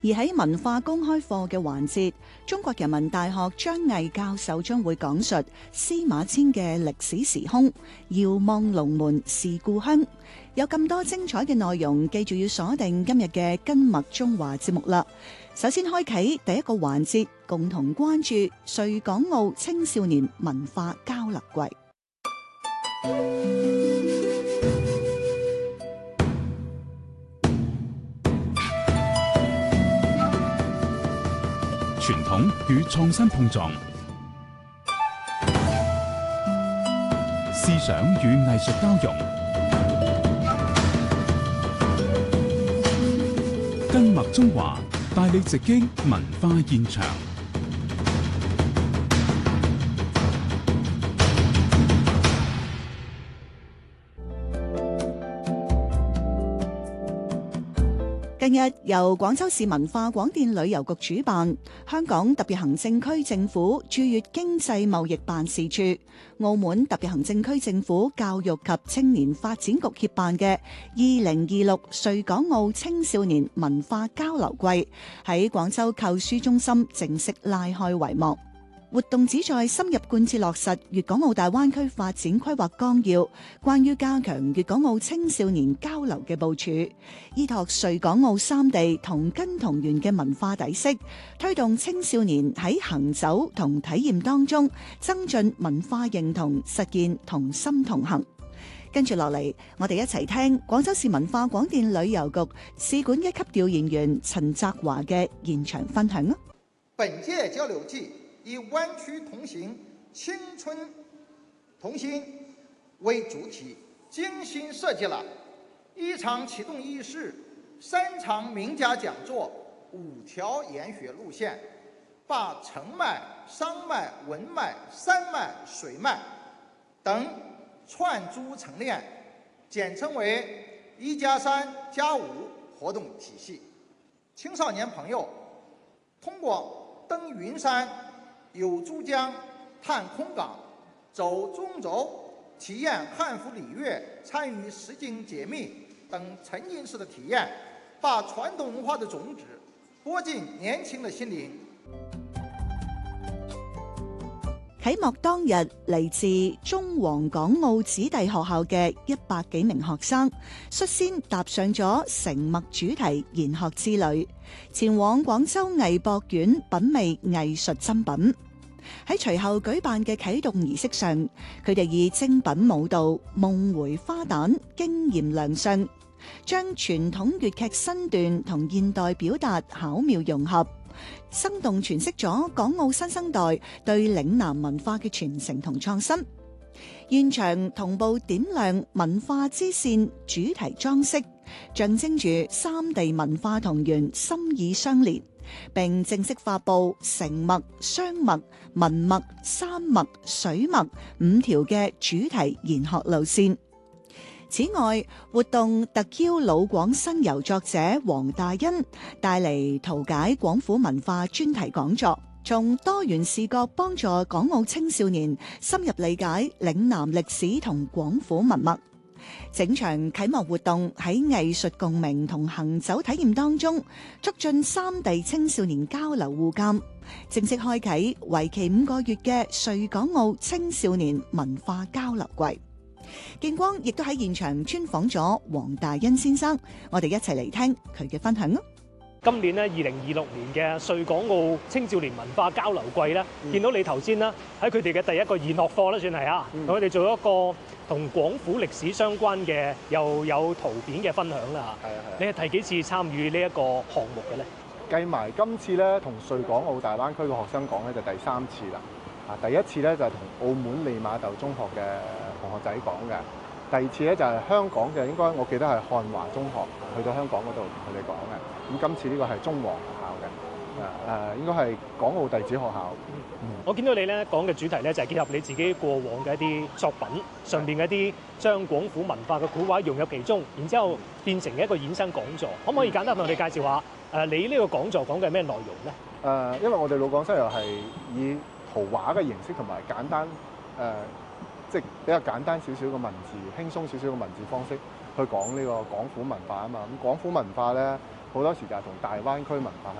而喺文化公開課嘅環節，中國人民大學張毅教授將會講述司馬遷嘅歷史時空，遙望龍門是故鄉。有咁多精彩嘅內容，記住要鎖定今日嘅根脈中華節目啦。首先開啟第一個環節，共同關注穗港澳青少年文化交流季。 傳統與創新碰撞，思想與藝術交融，根脈中華帶你直擊文化現場。 近日由廣州市文化廣電旅遊局主辦，香港特別行政區政府駐粵經濟貿易辦事處、澳門特別行政區政府教育及青年發展局協辦嘅2026穗港澳青少年文化交流季喺廣州購書中心正式拉開帷幕。活動旨在深入貫徹落實粵港澳大灣區發展規劃綱要，關於加強粵港澳青少年交流嘅部署，依託穗港澳三地同根同源嘅文化底色，推動青少年喺行走同體驗當中增進文化認同，實現同心同行。跟住落嚟，我哋一齊聽廣州市文化廣電旅遊局試管一級調研員陳澤華嘅現場分享啊！ 本屆交流季以灣區同行、青春同心為主題，精心設計了1場啟動儀式、3場名家講座、5條研學路線，把城脈、商脈、文脈、山脈、水脈等串珠成鏈，簡稱為1+3+5活動體系。青少年朋友通過登雲山、遊珠江、探空港、走中軸、體驗漢服禮樂、參與實景解密等沉浸式的體驗，把傳統文化的種子播進年輕的心靈。 啟幕當日，嚟自中皇港澳子弟學校嘅100幾名學生，率先踏上咗成墨主題研學之旅，前往廣州藝博院品味藝術珍品。喺隨後舉辦嘅啟動儀式上，佢哋以精品舞蹈、夢回花旦、驚豔亮相，將傳統粵劇身段同現代表達巧妙融合，生動詮釋咗港澳新生代對嶺南文化嘅傳承同創新。現場同步點亮文化之線主題裝飾，象徵住三地文化同源心意相連，並正式發佈成墨、雙墨、文墨、山墨、水墨5條嘅主題研學路線。此外，活動特邀老廣新遊作者黃大欣帶嚟圖解廣府文化專題講座，從多元視角幫助港澳青少年深入理解嶺南歷史同廣府文脈。整場啟幕活動喺藝術共鳴同行走體驗當中，促進三地青少年交流互鑑，正式開啟為期5個月嘅穗港澳青少年文化交流季。見光亦都喺現場專訪咗黃大欣先生，我哋一齊嚟聽佢嘅分享啊！ 今年咧2026年嘅穗港澳青少年文化交流季咧，見到你頭先啦，喺佢哋嘅第一個研學課啦，算係啊，同佢哋做一個同廣府歷史相關嘅又有圖片嘅分享啦。係啊係。你係第幾次參與呢一個項目嘅咧？ 計埋今次咧，同穗港澳大灣區嘅學生講咧，就第3次啦。第一次咧就係同澳門利馬竇中學嘅同學仔講嘅，第二次咧就係香港嘅，應該我記得係漢華中學去到香港嗰度同佢哋講嘅。咁今次呢個係中皇學校嘅，應該係港澳弟子學校。 我見到你咧講嘅主題咧就係結合你自己過往嘅一啲作品上邊嘅一啲將廣府文化嘅古畫融入其中，然之後變成一個衍生講座。可唔可以簡單同我哋介紹下你呢個講座講嘅咩內容咧？ 因為我哋老廣西遊係以圖畫嘅形式同埋簡單，即係比較簡單少少嘅文字，輕鬆少少嘅文字方式去講呢個廣府文化啊嘛。咁廣府文化咧好多時就係同大灣區文化